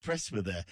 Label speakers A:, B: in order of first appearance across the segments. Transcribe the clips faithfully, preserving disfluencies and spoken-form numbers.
A: press were there.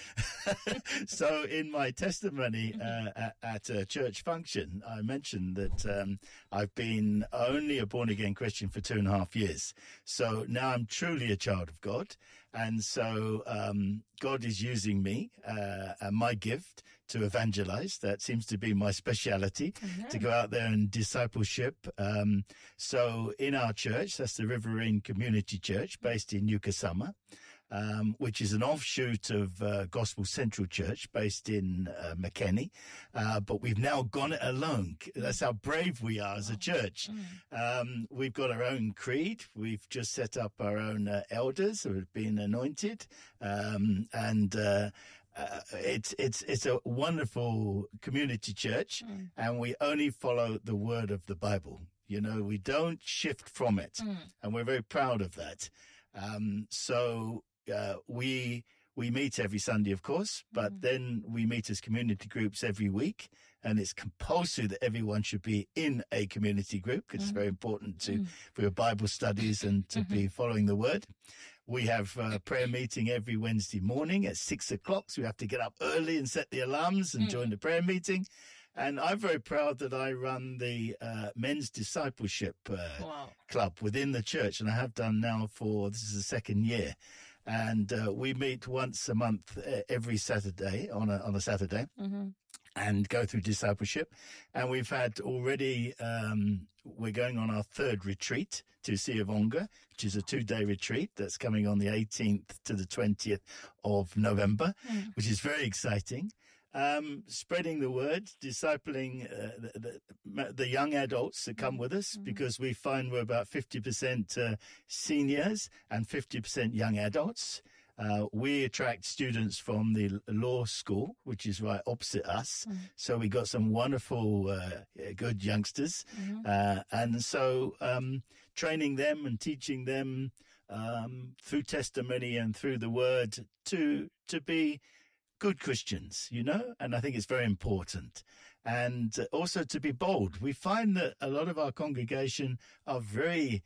A: So in my testimony uh, at, at a church function, I mentioned that um, I've been only a born-again Christian for two and a half years. So now I'm truly a child of God. And so um, God is using me uh, and my gift to evangelize. That seems to be my speciality, mm-hmm. to go out there and discipleship. Um, so in our church, that's the Riverine Community Church based in New Kasama, um, which is an offshoot of uh, Gospel Central Church based in uh, McKinney. Uh, but we've now gone it alone. That's how brave we are as a church. Um, we've got our own creed. We've just set up our own uh, elders who have been anointed. Um, and uh, uh, it's it's it's a wonderful community church, mm. and we only follow the word of the Bible. You know, we don't shift from it, mm. and we're very proud of that. Um, so uh, we we meet every Sunday, of course, but mm. then we meet as community groups every week, and it's compulsory that everyone should be in a community group because mm. it's very important to mm. for your Bible studies and to mm-hmm. be following the word. We have a prayer meeting every Wednesday morning at six o'clock, so we have to get up early and set the alarms and mm. join the prayer meeting. And I'm very proud that I run the uh, men's discipleship uh, wow. club within the church, and I have done now for, this is the second year. And uh, we meet once a month uh, every Saturday, on a, on a Saturday. Mm-hmm. And go through discipleship. And we've had already, um, we're going on our third retreat to Siavonga, which is a two-day retreat that's coming on the eighteenth to the twentieth of November, mm. which is very exciting. Um, spreading the word, discipling uh, the, the, the young adults that come with us, mm. because we find we're about fifty percent uh, seniors and fifty percent young adults. Uh, we attract students from the law school, which is right opposite us. Mm. So we got some wonderful, uh, good youngsters. Mm-hmm. Uh, and so um, training them and teaching them um, through testimony and through the word to to be good Christians, you know, and I think it's very important. And also to be bold. We find that a lot of our congregation are very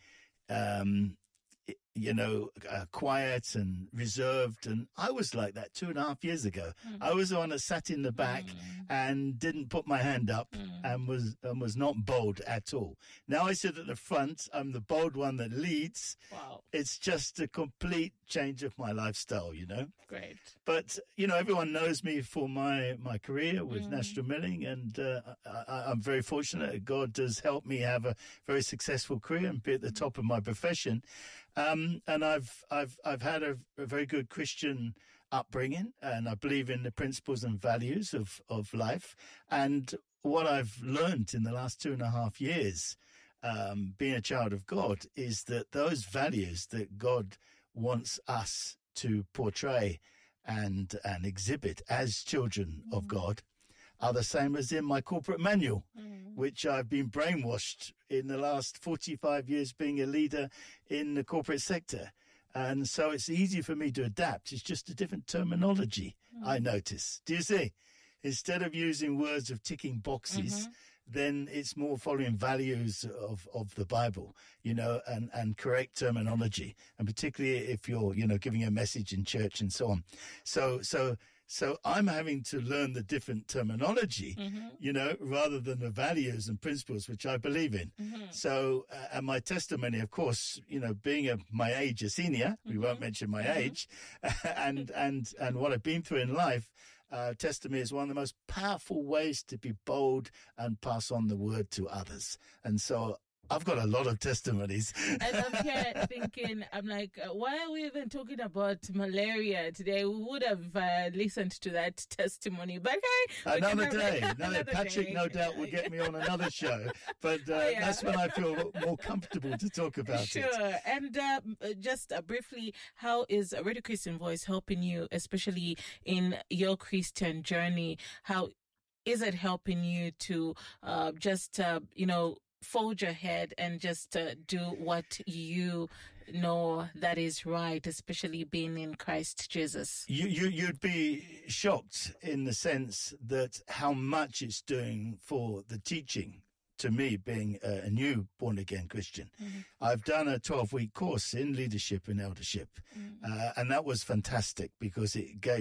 A: um you know, uh, quiet and reserved. And I was like that two and a half years ago. Mm. I was the one that sat in the back mm. and didn't put my hand up mm. and was and was not bold at all. Now I sit at the front. I'm the bold one that leads. Wow. It's just a complete change of my lifestyle, you know.
B: Great.
A: But, you know, everyone knows me for my, my career with mm. National Milling, and uh, I, I'm very fortunate. God does help me have a very successful career and be at the top of my profession. Um, and I've I've I've had a, a very good Christian upbringing, and I believe in the principles and values of, of life. And what I've learned in the last two and a half years, um, being a child of God, is that those values that God wants us to portray and and exhibit as children mm. of God are the same as in my corporate manual, mm. which I've been brainwashed in the last forty-five years being a leader in the corporate sector. And so it's easy for me to adapt. It's just a different terminology, mm. I notice. Do you see? Instead of using words of ticking boxes, mm-hmm. then it's more following values of, of the Bible, you know, and, and correct terminology. And particularly if you're, you know, giving a message in church and so on. So, so, So I'm having to learn the different terminology, mm-hmm. you know, rather than the values and principles which I believe in. Mm-hmm. So, uh, and my testimony, of course, you know, being a, my age a senior, mm-hmm. we won't mention my mm-hmm. age, and and and what I've been through in life. Uh, testimony is one of the most powerful ways to be bold and pass on the word to others. And so I've got a lot of testimonies.
B: And I'm here thinking, I'm like, uh, why are we even talking about malaria today? We would have uh, listened to that testimony. But hey,
A: another day. Another Patrick, day. No doubt, will get me on another show. But uh, oh, yeah. that's when I feel more comfortable to talk about
B: sure.
A: it.
B: Sure. And uh, just uh, briefly, how is Radio Christian Voice helping you, especially in your Christian journey? How is it helping you to uh, just, uh, you know, forge ahead and just uh, do what you know that is right, especially being in Christ Jesus?
A: You, you, you'd be shocked in the sense that how much it's doing for the teaching. To me, being a, a new born-again Christian. Mm-hmm. I've done a twelve-week course in leadership and eldership, mm-hmm. uh, and that was fantastic because it gave